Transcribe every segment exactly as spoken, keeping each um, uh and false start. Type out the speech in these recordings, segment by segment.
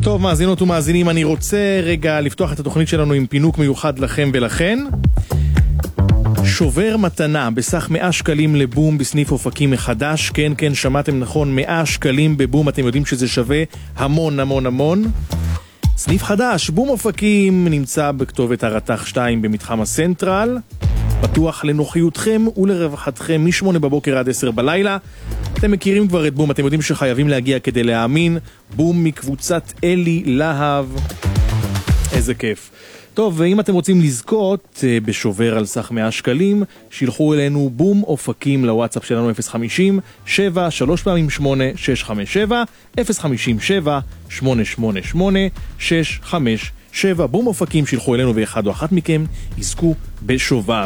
טוב, מאזינות ומאזינים, אני רוצה רגע לפתוח את התוכנית שלנו עם פינוק מיוחד לכם ולכן. שובר מתנה בסך מאה שקלים לבום בסניף אופקים מחדש. כן, כן, שמעתם נכון, מאה שקלים בבום. אתם יודעים שזה שווה המון המון המון. סניף חדש, בום אופקים, נמצא בכתובת הרתח שתיים במתחם הסנטרל. פתוח לנוחיותכם ולרווחתכם משמונה בבוקר עד עשר בלילה. אתם מכירים כבר את בום, אתם יודעים שחייבים להגיע כדי להאמין. בום מקבוצת אלי להב. איזה כיף. טוב, ואם אתם רוצים לזכות בשובר על סך מאה שקלים, שילחו אלינו בום אופקים לוואטסאפ שלנו אפס חמישים שבע שלוש פעמים שמונה שש חמש שבע אפס חמישים שבע שמונה שמונה שמונה שש חמש שבע. בום אופקים, שילחו אלינו ואחד או אחת מכם יזכו בשובר.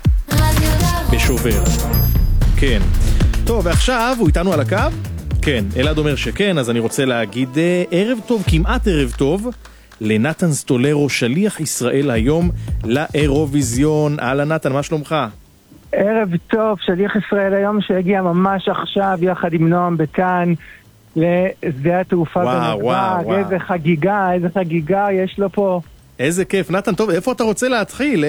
בשובר. כן. טוב, ועכשיו הוא איתנו על הקו? כן, אלעד אומר שכן, אז אני רוצה להגיד ערב טוב, כמעט ערב טוב, לנתן סטולרו, שליח ישראל היום לאירוויזיון. אהלן נתן, מה שלומך? ערב טוב, שליח ישראל היום שהגיע ממש עכשיו יחד עם נועם בכאן לשדה התעופה בנתב"ג. איזה חגיגה, איזה חגיגה יש לו פה. איזה כיף. נתן, טוב, איפה אתה רוצה להתחיל?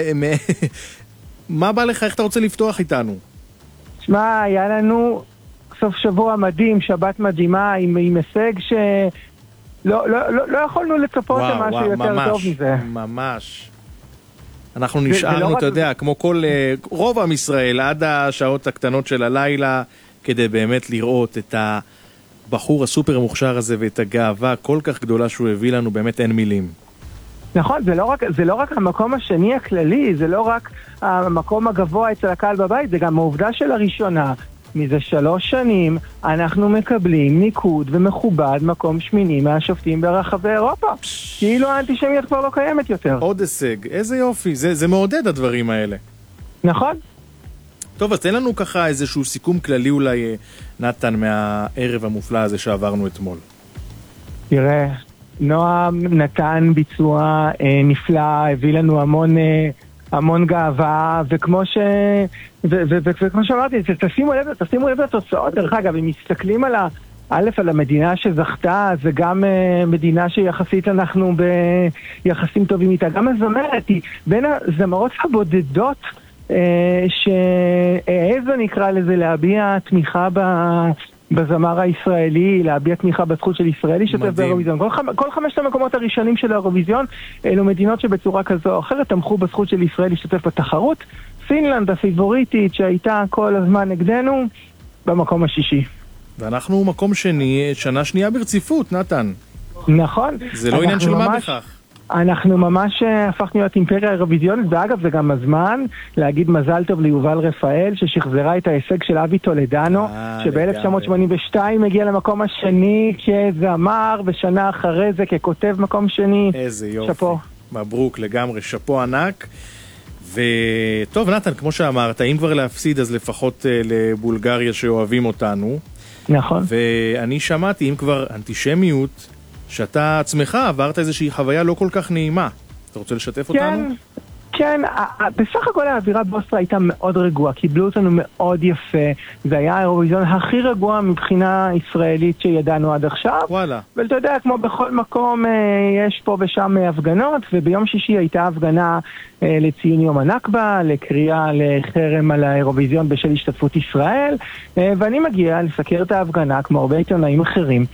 מה בא לך, איך אתה רוצה לפתוח איתנו? שמע, היה לנו סוף שבוע מדהים, שבת מדהימה עם, עם הישג ש... לא, לא, לא, לא יכולנו לצפות למשהו יותר ממש, טוב מזה. ממש. אנחנו נשארנו, אתה יודע, כמו כל, רוב עם ישראל, עד השעות הקטנות של הלילה, כדי באמת לראות את הבחור הסופר מוכשר הזה, ואת הגאווה כל כך גדולה שהוא הביא לנו, באמת אין מילים. נכון, זה לא רק, זה לא רק המקום השני הכללי, זה לא רק המקום הגבוה אצל הקהל בבית, זה גם העובדה של הראשונה. מזה שלוש שנים אנחנו מקבלים ניקוד ומכובד מקום שמיני מהשופטים ברחבי אירופה. כאילו האנטישמיות כבר לא קיימת יותר. עוד הישג, איזה יופי, זה, זה מעודד הדברים האלה. נכון. טוב, אז תן לנו ככה איזשהו סיכום כללי אולי, נתן, מהערב המופלא הזה שעברנו אתמול. תראה, נועם נתן ביצוע אה, נפלא, הביא לנו המון... אה, המון גאווה, וכמו ש... ו- ו- ו- וכמו שאמרתי, תשימו לב, תשימו לב לתוצאות. דרך אגב, אם מסתכלים על ה... א', על המדינה שזכתה, זה גם uh, מדינה שיחסית אנחנו ביחסים טובים איתה. גם הזמרת היא בין הזמרות הבודדות uh, שהעזו נקרא לזה להביע תמיכה ב... בזמר הישראלי, להביע תמיכה בזכות של ישראל להשתתף באירוויזיון. כל, חמ... כל חמשת המקומות הראשונים של האירוויזיון אלו מדינות שבצורה כזו או אחרת תמכו בזכות של ישראל להשתתף בתחרות. פינלנד הפיבוריטית שהייתה כל הזמן נגדנו במקום השישי. ואנחנו מקום שני, שנה שנייה ברציפות, נתן. נכון. זה לא עניין של מה בכך. אנחנו ממש הפכנו להיות אימפריה אירוויזיונית, ואגב זה גם הזמן להגיד מזל טוב ליובל רפאל ששחזרה את ההישג של אבי טולדנו, שב-אלף תשע מאות שמונים ושתיים הגיע למקום השני כזמר, ושנה אחרי זה ככותב מקום שני. איזה יופי. שפו. מברוק לגמרי, שפו ענק. וטוב נתן, כמו שאמרת, אם כבר להפסיד אז לפחות לבולגריה שאוהבים אותנו. נכון. ואני שמעתי, אם כבר אנטישמיות, שאתה עצמך עברת איזושהי חוויה לא כל כך נעימה. אתה רוצה לשתף כן, אותנו? כן, בסך הכל האווירה באוסטריה הייתה מאוד רגועה, קיבלו אותנו מאוד יפה, זה היה האירוויזיון הכי רגוע מבחינה ישראלית שידענו עד עכשיו. וואלה. ואתה יודע, כמו בכל מקום יש פה ושם הפגנות, וביום שישי הייתה הפגנה לציון יום הנכבה, לקריאה לחרם על האירוויזיון בשל השתתפות ישראל, ואני מגיע לסקר את ההפגנה כמו הרבה עיתונאים אחרים.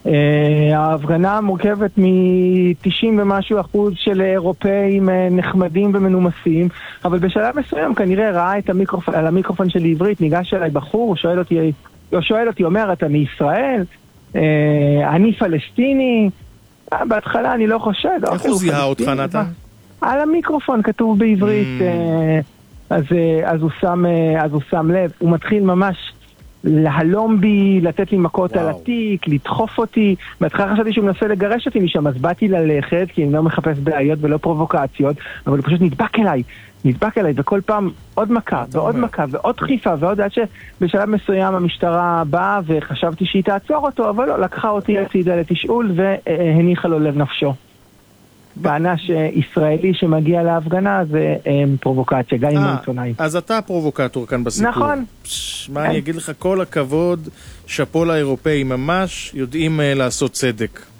ההפגנה מורכבת מ-תשעים ומשהו אחוז של אירופאים נחמדים ומנומסים, אבל בשלב מסוים כנראה ראה את המיקרופון, על המיקרופון שלי עברית, ניגש אליי בחור, שואל אותי, שואל אותי, אומר, אתה מישראל? אני פלסטיני? בהתחלה אני לא חושד. איך הוא זיהה אותך, נתן? על המיקרופון כתוב בעברית, אז, אז, הוא שם, אז הוא שם לב, הוא מתחיל ממש להלום בי, לתת לי מכות וואו. על התיק, לדחוף אותי. בהתחלה חשבתי שהוא מנסה לגרש אותי משם, אז באתי ללכת, כי אני לא מחפש בעיות ולא פרובוקציות, אבל הוא פשוט נדבק אליי, נדבק אליי, וכל פעם עוד מכה, ועוד אומר. מכה, ועוד דחיפה, ועוד עד שבשלב מסוים המשטרה באה, וחשבתי שהיא תעצור אותו, אבל לא, לקחה אותי הצידה לתשאול, והניחה לו לב נפשו. בענה שישראלי שמגיע להפגנה זה פרובוקציה, גם עם העיתונאי. אז אתה פרובוקטור כאן בסיפור. נכון. מה אני אגיד לך, כל הכבוד, שפו לאירופאים ממש יודעים לעשות צדק.